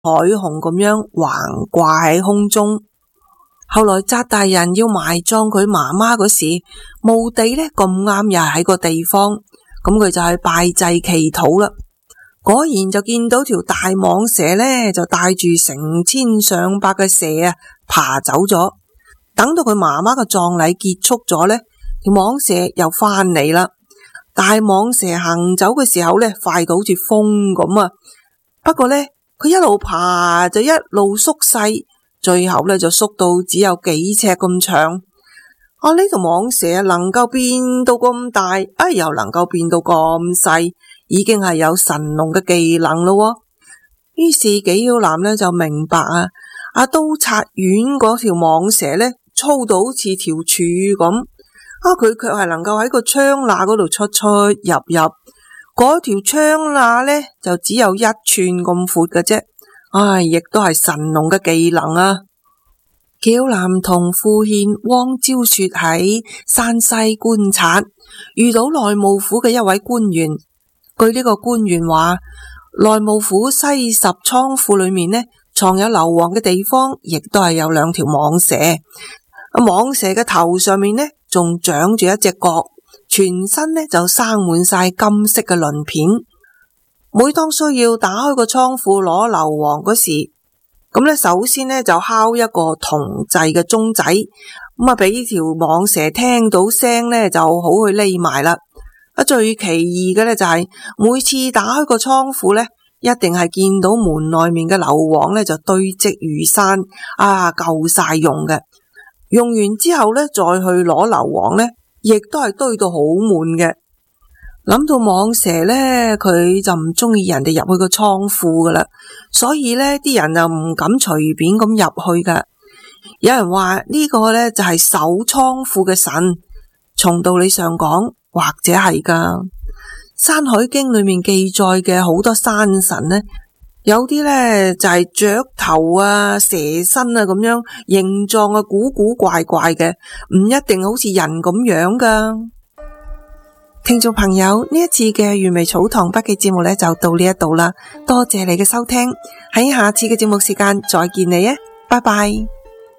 彩虹咁樣橫掛喺空中。後來扎大人要埋葬佢媽媽嗰時，墓地呢咁啱又係喺個地方，咁佢就去拜祭祈禱啦。果然就見到條大蟒蛇呢，就帶住成千上百嘅蛇啊爬走咗。等到佢媽媽嘅葬禮結束咗呢，條蟒蛇又翻嚟啦。大蟒蛇行走嘅時候呢，快到好似風咁啊！不過呢，佢一路爬就一路縮細，最後呢就縮到只有幾尺咁長。呢條蟒蛇能夠變到咁大，又能夠變到咁細，已經係有神農嘅技能咯。於是紀曉嵐呢就明白刀察院嗰條蟒蛇呢，粗到好似條柱咁。佢卻係能夠喺個窗罅嗰度出出入入，嗰條窗罅呢就只有1寸咁闊嘅啫。亦都係神農嘅技能啊！紀曉嵐同傅憲、汪昭雪喺山西觀察，遇到內務府嘅一位官員。據呢個官員話，內務府西十倉庫裏面呢，藏有硫磺嘅地方，亦都係有2條蟒蛇。蟒蛇嘅頭上面呢，仲長住一隻角，全身呢就生滿晒金色嘅鱗片。每當需要打開個倉庫攞硫磺嗰時，咁呢首先呢就敲一個銅製嘅鐘仔，咁俾條蟒蛇聽到聲呢就好去匿埋啦。最奇異嘅呢就係每次打開個倉庫呢，一定係見到門內面嘅硫磺呢就堆積如山，夠晒用嘅。用完之後呢，再去攞硫磺呢，亦都係堆到好滿嘅。諗到蟒蛇呢，佢就唔中意人哋入去個倉庫噶啦，所以呢啲人就唔敢隨便咁入去噶。有人話呢個呢就係守倉庫嘅神，從道理上講，或者係噶。《山海經》裏面記載嘅好多山神呢，有啲呢就係雀頭蛇身咁樣，形狀古古怪怪嘅，唔一定好似人咁樣噶。聽眾朋友，呢一次嘅原味草堂筆記節目呢就到呢一度啦，多謝你嘅收聽，喺下次嘅節目時間再見你啊，拜拜。